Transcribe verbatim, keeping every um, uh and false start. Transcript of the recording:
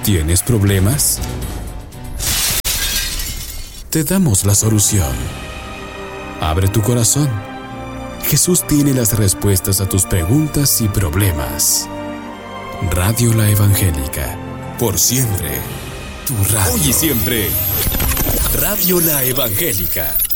¿Tienes problemas? Te damos la solución. Abre tu corazón. Jesús tiene las respuestas a tus preguntas y problemas. Radio La Evangélica. Por siempre. Tu radio. Hoy y siempre. Radio La Evangélica.